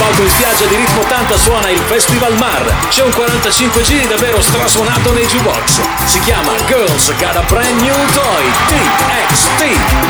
palco in spiaggia di ritmo 80 suona il Festival Mar. C'è un 45 giri davvero strasuonato nei jukebox. Si chiama Girls Got a Brand New Toy TXT.